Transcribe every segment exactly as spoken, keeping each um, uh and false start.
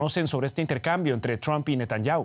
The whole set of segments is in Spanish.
conocen sobre este intercambio entre Trump y Netanyahu.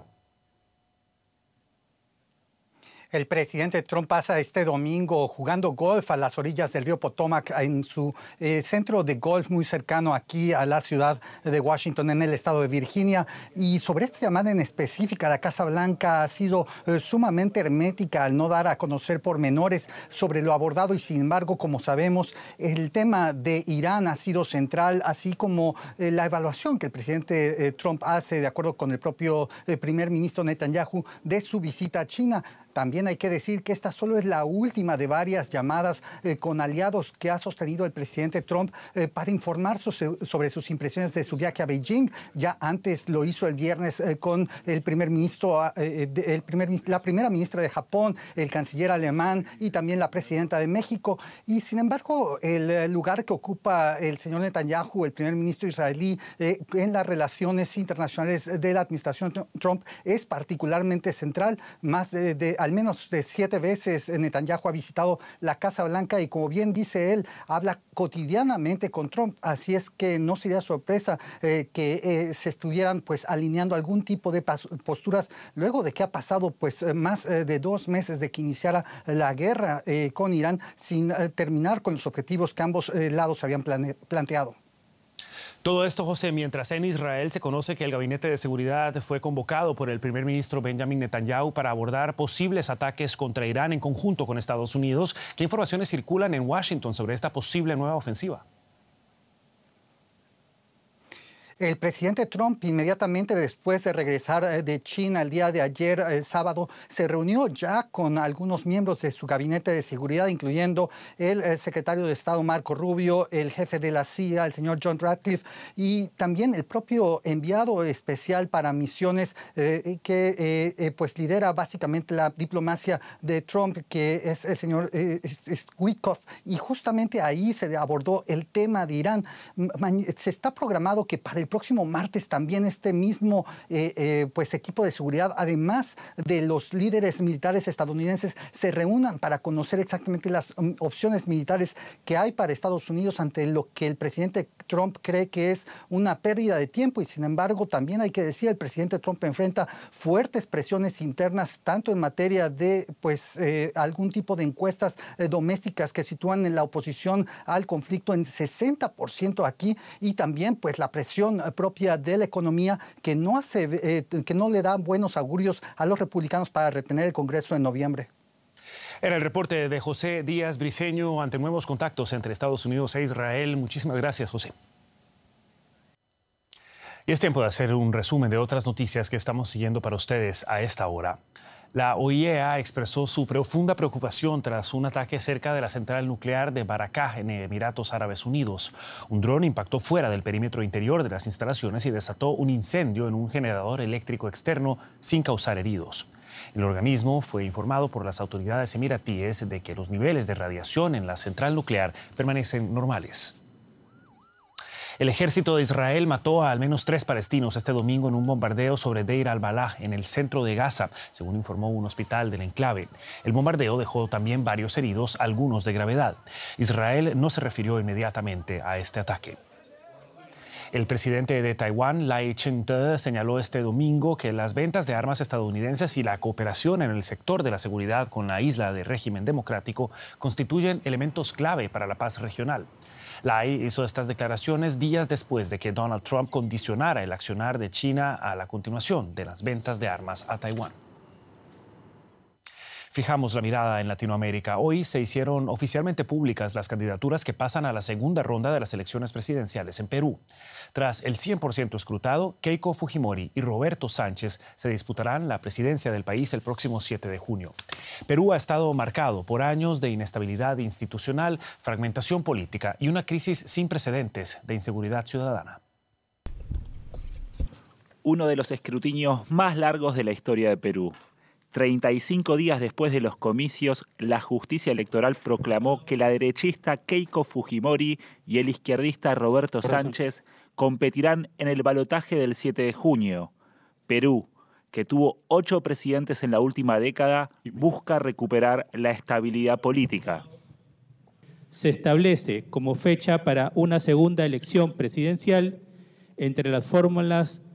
El presidente Trump pasa este domingo jugando golf a las orillas del río Potomac en su eh, centro de golf muy cercano aquí a la ciudad de Washington, en el estado de Virginia. Y sobre esta llamada en específica, la Casa Blanca ha sido eh, sumamente hermética al no dar a conocer pormenores sobre lo abordado y, sin embargo, como sabemos, el tema de Irán ha sido central, así como eh, la evaluación que el presidente eh, Trump hace, de acuerdo con el propio eh, primer ministro Netanyahu, de su visita a China. También hay que decir que esta solo es la última de varias llamadas eh, con aliados que ha sostenido el presidente Trump eh, para informar so sobre sus impresiones de su viaje a Beijing. Ya antes lo hizo el viernes eh, con el primer ministro, eh, de, el primer, la primera ministra de Japón, el canciller alemán y también la presidenta de México. Y sin embargo, el lugar que ocupa el señor Netanyahu, el primer ministro israelí, eh, en las relaciones internacionales de la administración Trump es particularmente central. Más de, de al menos de siete veces Netanyahu ha visitado la Casa Blanca y, como bien dice él, habla cotidianamente con Trump. Así es que no sería sorpresa eh, que eh, se estuvieran pues alineando algún tipo de posturas luego de que ha pasado pues más eh, de dos meses de que iniciara la guerra eh, con Irán sin eh, terminar con los objetivos que ambos eh, lados habían plane planteado. Todo esto, José, mientras en Israel se conoce que el Gabinete de Seguridad fue convocado por el primer ministro Benjamin Netanyahu para abordar posibles ataques contra Irán en conjunto con Estados Unidos. ¿Qué informaciones circulan en Washington sobre esta posible nueva ofensiva? El presidente Trump, inmediatamente después de regresar de China el día de ayer, el sábado, se reunió ya con algunos miembros de su gabinete de seguridad, incluyendo el, el secretario de Estado Marco Rubio, el jefe de la C I A, el señor John Ratcliffe, y también el propio enviado especial para misiones eh, que eh, eh, pues lidera básicamente la diplomacia de Trump, que es el señor eh, Witkoff. Y justamente ahí se abordó el tema de Irán. Se está programado que para el El próximo martes también este mismo eh, eh, pues equipo de seguridad, además de los líderes militares estadounidenses, se reúnan para conocer exactamente las um, opciones militares que hay para Estados Unidos ante lo que el presidente Trump cree que es una pérdida de tiempo. Y sin embargo, también hay que decir, el presidente Trump enfrenta fuertes presiones internas, tanto en materia de pues eh, algún tipo de encuestas eh, domésticas que sitúan en la oposición al conflicto en sesenta por ciento aquí, y también pues la presión propia de la economía que no hace, eh, que no le da buenos augurios a los republicanos para retener el Congreso en noviembre. Era el reporte de José Díaz Briceño ante nuevos contactos entre Estados Unidos e Israel. Muchísimas gracias, José. Y es tiempo de hacer un resumen de otras noticias que estamos siguiendo para ustedes a esta hora. La O I E A expresó su profunda preocupación tras un ataque cerca de la central nuclear de Barakah en Emiratos Árabes Unidos. Un dron impactó fuera del perímetro interior de las instalaciones y desató un incendio en un generador eléctrico externo sin causar heridos. El organismo fue informado por las autoridades emiratíes de que los niveles de radiación en la central nuclear permanecen normales. El ejército de Israel mató a al menos tres palestinos este domingo en un bombardeo sobre Deir al-Balah, en el centro de Gaza, según informó un hospital del enclave. El bombardeo dejó también varios heridos, algunos de gravedad. Israel no se refirió inmediatamente a este ataque. El presidente de Taiwán, Lai Ching-te, señaló este domingo que las ventas de armas estadounidenses y la cooperación en el sector de la seguridad con la isla de régimen democrático constituyen elementos clave para la paz regional. Lai hizo estas declaraciones días después de que Donald Trump condicionara el accionar de China a la continuación de las ventas de armas a Taiwán. Fijamos la mirada en Latinoamérica. Hoy se hicieron oficialmente públicas las candidaturas que pasan a la segunda ronda de las elecciones presidenciales en Perú. Tras el cien por ciento escrutado, Keiko Fujimori y Roberto Sánchez se disputarán la presidencia del país el próximo siete de junio. Perú ha estado marcado por años de inestabilidad institucional, fragmentación política y una crisis sin precedentes de inseguridad ciudadana. Uno de los escrutinios más largos de la historia de Perú. treinta y cinco días después de los comicios, la justicia electoral proclamó que la derechista Keiko Fujimori y el izquierdista Roberto Sánchez competirán en el balotaje del siete de junio. Perú, que tuvo ocho presidentes en la última década, busca recuperar la estabilidad política. Se establece como fecha para una segunda elección presidencial entre las fórmulas